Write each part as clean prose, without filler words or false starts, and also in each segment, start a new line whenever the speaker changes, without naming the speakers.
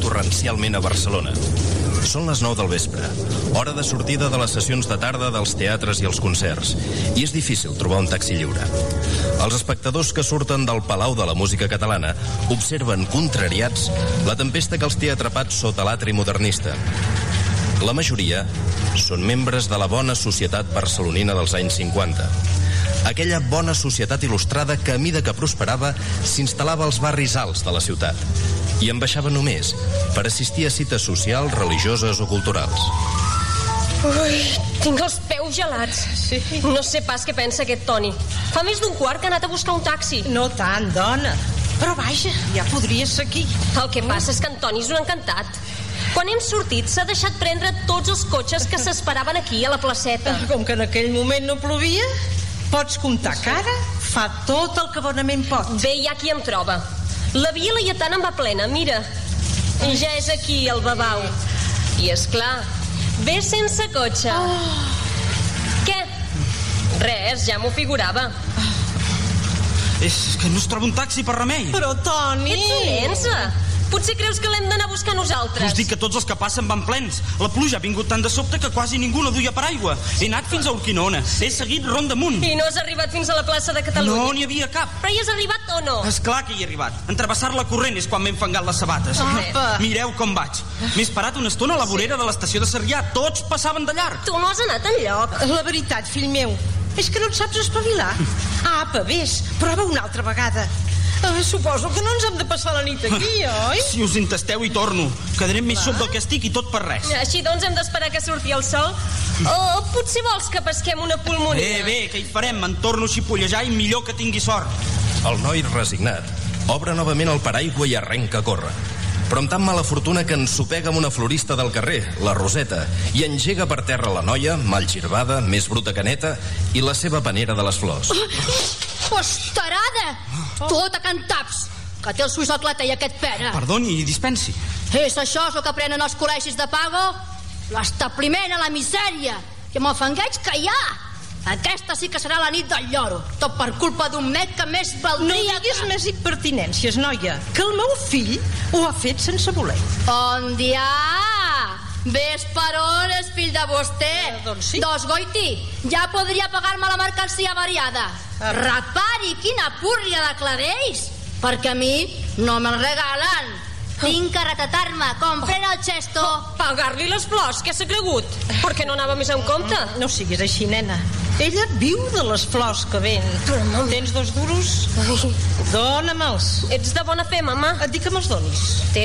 torrencialment a Barcelona. Són les 9 del vespre, hora de sortida de les sessions de tarda dels teatres i els concerts, i és difícil trobar un taxi lliure. Els espectadors que surten del Palau de la Música Catalana observen, contrariats, la tempesta que els té atrapats sota l'atri modernista. La majoria són membres de la bona societat barcelonina dels anys 50. Aquella bona societat il·lustrada que, a mida que prosperava, s'instal·lava als barris alts de la ciutat i en baixava només per assistir a cites socials, religioses o culturals.
Ui, tinc els peus gelats.
Sí.
No sé pas què pensa aquest Toni. Fa més d'un quart que ha anat a buscar un taxi.
No tant, dona. Però vaja, ja podria ser aquí.
El que passa és que en Toni és un encantat. Quan hem sortit s'ha deixat prendre tots els cotxes que s'esperaven aquí a la placeta.
Com que en aquell moment no plovia, pots comptar que ara fa tot el que bonament pot.
Bé, hi ha qui em troba. La via Laietana en va plena, mira. I ja és aquí el babau. I és clar, ve sense cotxe. Què? Res, ja m'ho figurava.
És que no es troba un taxi per remei.
Però, Toni...
Ets un lença. Potser creus que l'hem d'anar a buscar nosaltres.
Us dic que tots els que passen van plens. La pluja ha vingut tan de sobte que quasi ningú no duia paraigua. He anat fins a Urquinaona. He seguit ronda amunt.
I no has arribat fins a la plaça de Catalunya?
No n'hi havia cap.
Però hi has arribat o no?
Esclar que hi he arribat. En travessar la corrent és quan m'he enfangat les sabates.
Apa.
Mireu com vaig. M'he esperat una estona a la vorera de l'estació de Sarrià. Tots passaven de llarg.
Tu no has anat enlloc.
La veritat, fill meu, és que no et saps espavilar. Apa, vés, prova una altra vegada. Suposo que no ens hem de passar la nit aquí, oi?
Si us entesteu hi torno. Quedarem més sop del que estic i tot per res.
Així doncs hem d'esperar que surti el sol? O potser vols que pesquem una pulmonia?
Bé, què hi farem? Me'n torno a xipollejar i millor que tingui sort.
El noi, resignat, obre novament el paraigua i arrenca a córrer. Però amb tan mala fortuna que ensopega amb una florista del carrer, la Roseta, i engega per terra la noia, mal girbada, més bruta que neta, i la seva panera de les flors.
Postarada! Tota can taps, que té el suís al clatell aquest pera.
Perdoni, dispensi.
És això el que aprenen els col·legis de pago? L'establiment a la misèria i amb el fangueig que hi ha. Aquesta sí que serà la nit del lloro. Tot per culpa d'un mec que més valdria...
No diguis més impertinències, noia, que el meu fill ho ha fet sense voler.
On dia? Ves per on és fill de vostè?
Doncs sí.
Dos, Goiti, ja podria pagar-me la mercancia variada. Repari, quina púrria de clavells, perquè a mi no me'l regalen. Tinc que retratar-me, comprar el xesto.
Pagar-li les flors, què s'ha cregut? Per què no anava més en compte?
No siguis així, nena. Ella viu de les flors que ven. Tens 2 duros? Dóna-me'ls.
Ets de bona fe, mama.
Et dic que me'ls donis.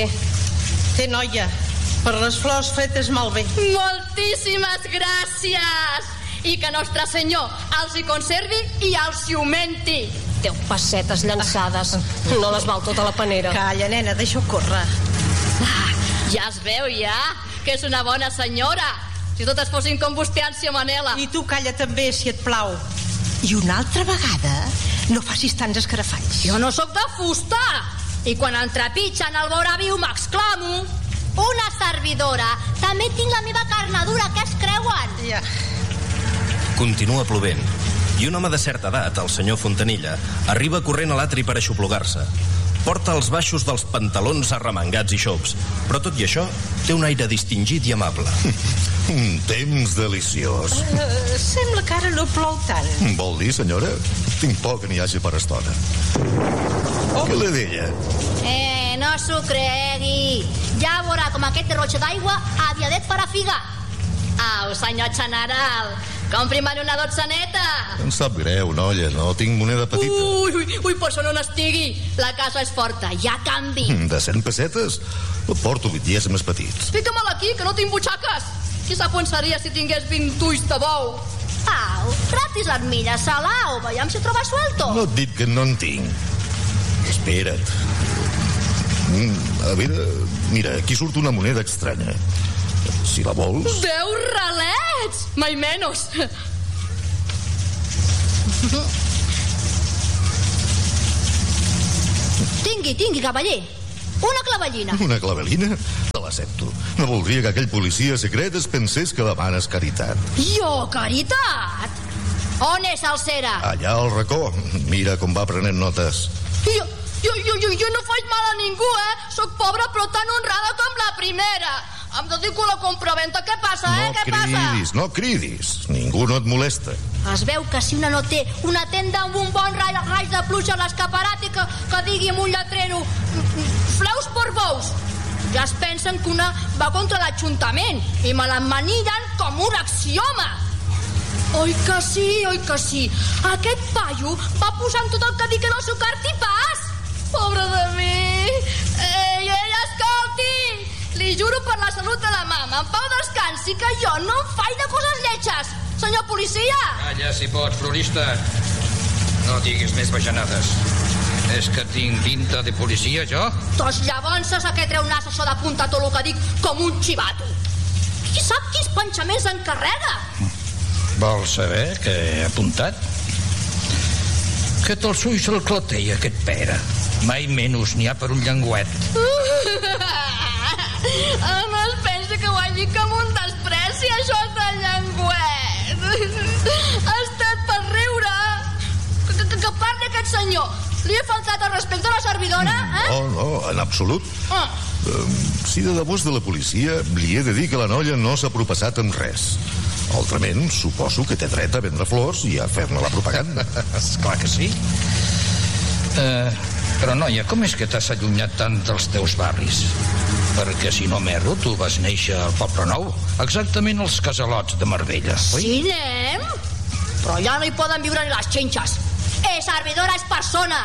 Té, noia, per les flors fetes malbé.
Moltíssimes gràcies. I que Nostre Senyor els hi conservi i els hi augmenti.
10 pessetes llançades. No les val tota la panera.
Calla, nena, deixa-ho córrer.
Ja es veu, ja, que és una bona senyora. Si totes fossin com vostè, ànsia Manela.
I tu calla també, si et plau. I una altra vegada no facis tants escarafalls.
Jo no sóc de fusta. I quan em trepitgen el vora viu m'exclamo. Una servidora. També tinc la meva carnadura, què es creuen?
Ja.
Continua plovent i un home de certa edat, el senyor Fontanilla, arriba corrent a l'atri per aixoplugar-se. Porta els baixos dels pantalons arremangats i xops, però tot i això té un aire distingit i amable.
Un temps deliciós.
Sembla que ara no plou tant.
Vol dir, senyora? Tinc por que n'hi hagi per estona. Què li deia?
No s'ho cregui. Ja veurà com aquest derroche d'aigua aviadet farà figa. Au, senyor general, compri'm una dotzaneta.
Em sap greu, noia, no tinc moneda petita.
Ui, per això no n'estigui. La casa és forta, hi ha canvi.
De 100 pessetes? No porto bitllets més petits.
Fica-me'l aquí, que no tinc butxaques. Qui sap on seria si tingués 20 ulls de bou? Au, tratis l'armilla, Salau, veiem si troba suelto.
No et dit que no en tinc. Espera't. A veure, mira, aquí surt una moneda estranya. Si la vols...
10 ralets! Mai menos. Tingui, cavaller. Una clavellina.
Una clavellina? Te l'accepto. No voldria que aquell policia secret es pensés que demanes caritat.
Jo, caritat? On és el Cera?
Allà al racó. Mira com va prenent notes.
Jo no faig mal a ningú, Soc pobra però tan honrada com primera. Em dedico a la compraventa. Què passa, Què passa?
No cridis. Ningú no et molesta.
Es veu que si una no té una tenda amb un bon raig de pluja a l'escaparat i que digui amb un lletrero flaus per bous, ja es pensen que una va contra l'Ajuntament i me l'emmanillen com un axioma. Oi que sí? Aquest paio va posant tot el que dic en el seu cartipàs. Pobre de mi. Ei, escolti! Li juro per la salut de la mama, en pau descansi, que jo no em faig de coses lletges. Senyor policia!
Calla, si pots, florista. No diguis més bajanades. És que tinc pinta de policia, jo?
Doncs llavors és que treu nas això d'apuntar tot el que dic com un xivato. Qui sap quins pensaments encarrega?
Vols saber què he apuntat? Que te'ls ulls el clatell, aquest Pere. Mai menys n'hi ha per un llenguet.
No es pensa que ho hagi com un despreci, això del llenguet. Ha estat per riure. Que parli aquest senyor. Li he faltat el respecte a la servidora,
No, en absolut. Si de debò és de la policia, li he de dir que la noia no s'ha propassat amb res. Altrament, suposo que té dret a vendre flors i a fer-ne la propaganda.
Esclar que sí. Però, noia, com és que t'has allunyat tant dels teus barris? Perquè, si no m'erro, tu vas néixer al Poble Nou, exactament als casalots de Marbella, oi?
Sí, anem? Però ja no hi poden viure ni les xinxes. Servidora és persona.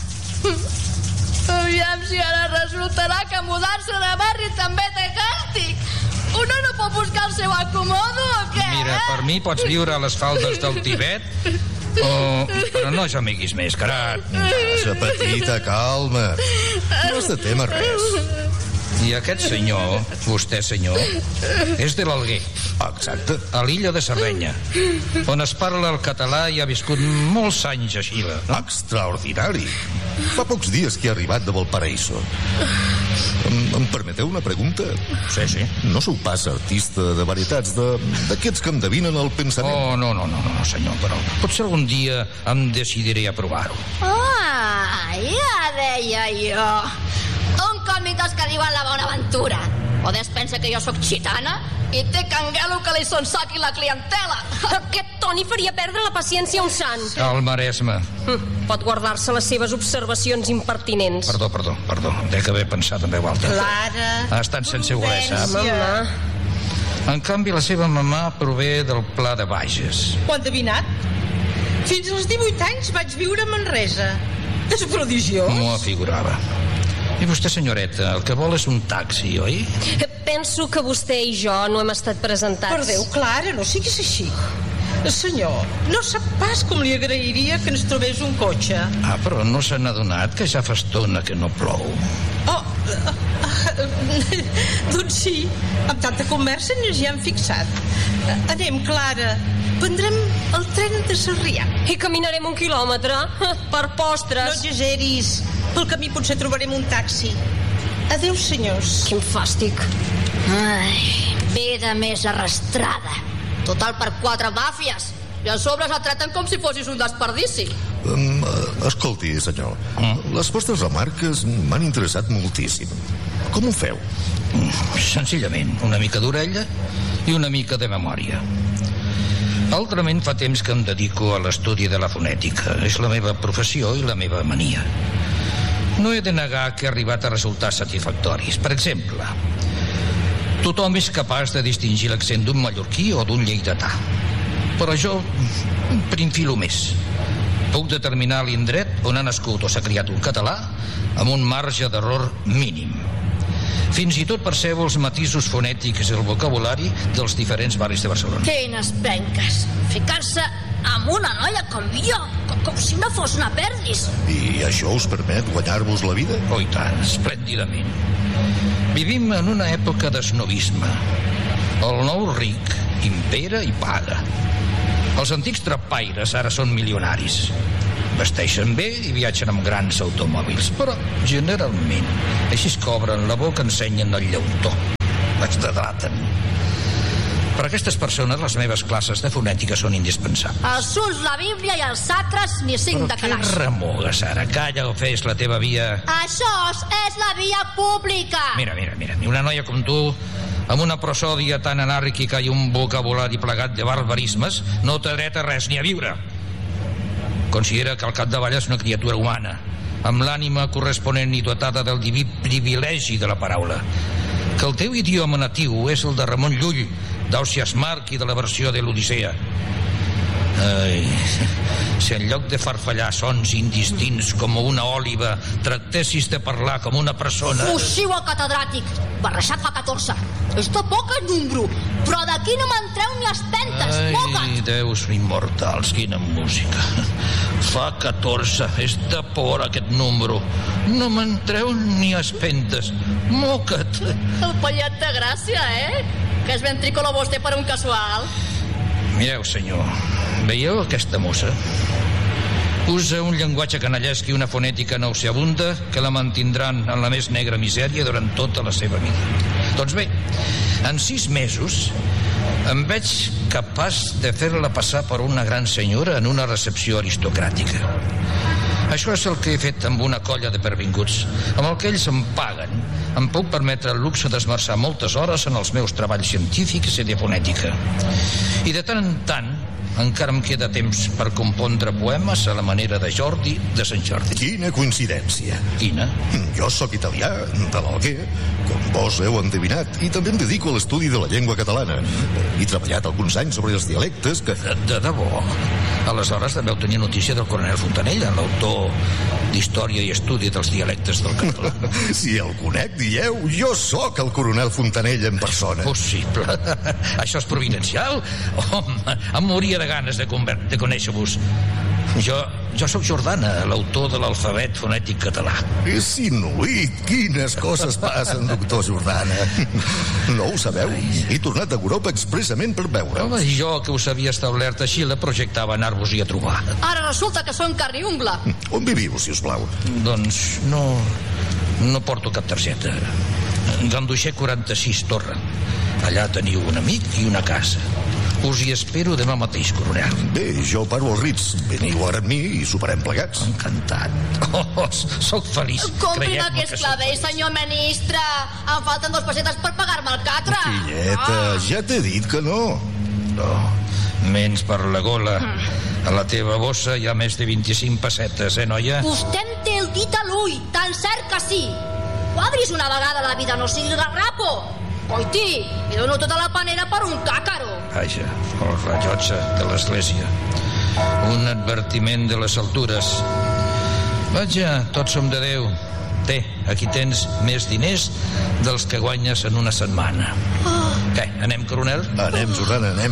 Aviam si ara resultarà que mudar-se de barri també té càstig. Una no pot buscar el seu acomodo o què?
Mira, per mi pots viure a les faldes del Tibet però no gemiguis més, carat.
Passa, petita, calma. No has de témer res.
I aquest senyor, vostè senyor, és de l'Alguer.
Exacte.
A l'illa de Sardenya, on es parla el català i ha viscut molts anys a Xile, no?
Extraordinari. Fa pocs dies que he arribat de Valparaíso. Em permeteu una pregunta?
Sí.
No sou pas artista de varietats, d'aquests que endevinen el pensament?
Oh, no, senyor, però potser algun dia em decidiré a provar-ho.
Ja deia jo. Un còmic dels que diuen la bona aventura. O es pensa que jo sóc xitana i té canguelo que li sonsaqui la clientela.
Aquest Toni faria perdre la paciència a un sant.
Al Maresme.
Pot guardar-se les seves observacions impertinents.
Perdó. Dec haver pensat en veu alta.
Clara.
Ha estat sense voler, sap?
Mamà.
En canvi, la seva mamà prové del Pla de Bages.
Ho ha endevinat? Fins als 18 anys vaig viure a Manresa. És prodigiós.
M'ho afigurava. I vostè, senyoreta, el que vol és un taxi, oi?
Penso que vostè i jo no hem estat presentats.
Per Déu, Clara, no siguis així. Senyor, no sap pas com li agrairia que ens trobés un cotxe.
Però no se n'ha adonat que ja fa estona que no plou.
Doncs sí, amb tanta conversa ens hi hem fixat. Anem, Clara. Prendrem el tren de Sarrià.
I caminarem 1 quilòmetre per
No
postres.
exageris. Pel camí potser trobarem un taxi. Adéu, senyors.
Quin fàstic.
Ai, vida més arrastrada. Total per 4 màfies. I a sobre el tracten com si fossis un desperdici.
Escolti, senyor, les vostres remarques m'han interessat moltíssim. Com ho feu?
Senzillament, una mica d'orella i una mica de memòria. Altrament fa temps que em dedico a l'estudi de la fonètica. És la meva professió i la meva mania. No he de negar que he arribat a resultats satisfactoris. Per exemple, tothom és capaç de distingir l'accent d'un mallorquí o d'un lleidatà. Però jo prinfilo més. Puc determinar l'indret on ha nascut o s'ha criat un català amb un marge d'error mínim. Fins i tot percebo els matisos fonètics i el vocabulari dels diferents barris de Barcelona.
Quines penques. Ficar-se amb una noia com jo, com si no fos una perdis.
I això us permet guanyar-vos la vida?
Oh, i tant, esplèndidament. Vivim en una època d'esnovisme. El nou ric impera i paga. Els antics trapaires ara són milionaris. Vesteixen bé i viatgen amb grans automòbils, però generalment així es cobren la boca, ensenyen el llautó. Es dedraten. Per a aquestes persones, les meves classes de fonètica són indispensables.
Els uns la Bíblia i els altres ni cinc de calaix.
Què remogues ara? Calla o fes la teva via...
Això és la via pública.
Mira, una noia com tu, amb una prosòdia tan anàrquica i un vocabulari plegat de barbarismes, no té dret a res ni a viure. Considera que al capdavall és una criatura humana, amb l'ànima corresponent i dotada del diví privilegi de la paraula. Que el teu idioma natiu és el de Ramon Llull, d'Ausiàs March i de la versió de l'Odissea. Ai, si en lloc de farfallar sons indistints com una òliba tractessis de parlar com una persona...
Fugiu al catedràtic, barrejat fa 14. És de poc el número, però d'aquí no me'n treu ni espentes.
Ai, déus immortals, quina música. Fa 14, és de por aquest número. No me'n treu ni espentes. Moca't.
El pallet de gràcia, que és ventrícolo vostè per un casual.
Mireu, senyor, veieu aquesta mossa? Usa un llenguatge canallesc i una fonètica nauseabunda que la mantindran en la més negra misèria durant tota la seva vida. Doncs bé, en 6 mesos em veig capaç de fer-la passar per una gran senyora en una recepció aristocràtica. Això és el que he fet amb una colla de pervinguts. Amb el que ells em paguen, em puc permetre el luxe d'esmerçar moltes hores en els meus treballs científics i de fonètica. I de tant en tant encara em queda temps per compondre poemes a la manera de Jordi de Sant Jordi.
Quina coincidència.
Quina?
Jo sóc italià, de l'Alguer, com vos heu endevinat, i també em dedico a l'estudi de la llengua catalana. He treballat alguns anys sobre els dialectes que...
De debò? Aleshores deveu tenir notícia del coronel Fontanella, l'autor d'Història i Estudi dels Dialectes del Català.
Si el conec, dieu, jo sóc el coronel Fontanella en persona.
Possible. Això és providencial? Home, em moria de ganes de conèixer-vos. Jo sóc Jordana, l'autor de l'alfabet fonètic català.
És inuit. Quines coses passen, doctor Jordana. No ho sabeu? He tornat d'Europa expressament per veure.
Home, jo, que us havia establert així, la projectava anar-vos-hi a trobar.
Ara resulta que són carn i ungla.
On viviu, si us plau?
Doncs no porto cap targeta. Ganduixer 46, Torre. Allà teniu un amic i una casa. Us hi espero demà mateix, coronel.
Bé, jo paro als Ritz. Veniu ara amb mi i soparem plegats.
Encantat. Soc feliç.
Comprin aquest clavell, senyor ministre. Em falten 2 pessetes per pagar-me el catre.
Filleta, ja t'he dit que no.
No, menys per la gola. A la teva bossa hi ha més de 25 pessetes, noia?
Vostè em té el dit a l'ull, tan cert que sí. Quadris una vegada la vida, no sigui garrapo. Coití, li dono tota la panera per un càcaro.
Vaja, el rellotge de l'església. Un advertiment de les altures. Vaja, tots som de Déu. Té, aquí tens més diners dels que guanyes en una setmana. Què, anem, coronel?
Anem, Jordana, anem.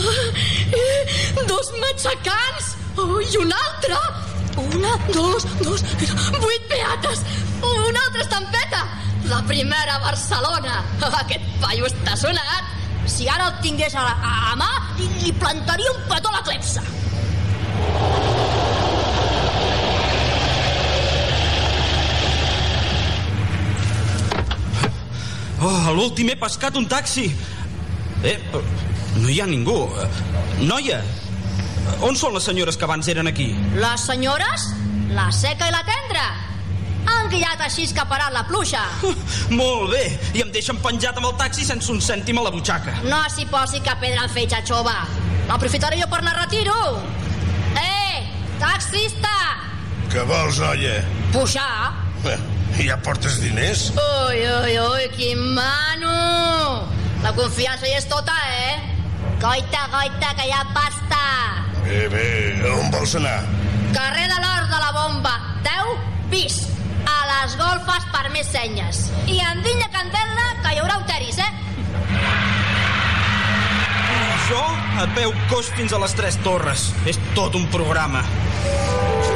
2 matxacans! I un altre! 1, 2, 8 peates! Una altra estampeta! La primera a Barcelona! Aquest paio està sonat! Si ara el tingués a mà, li plantaria un petó a la clepsa!
A l'últim he pescat un taxi. No hi ha ningú. Noia, on són les senyores que abans eren aquí?
Les senyores? La seca i la tendra? Han guiat així que ha parat la pluja.
Molt bé, i em deixen penjat amb el taxi sense un cèntim a la butxaca.
No s'hi posi cap pedra al fetge, xova. L'aprofitaré jo per anar a retiro. Taxista!
Què vols, noia?
Pujar.
Ja portes diners?
Ui, quin mano! La confiança hi és tota, Goita, que hi ha pasta.
Bé, on vols anar?
Carrer de l'Hort de la Bomba, 10 bis. A les golfes per més senyes. I endinya candela que hi haurà uteris,
Jo a peu coix fins a les 3 Torres. És tot un programa.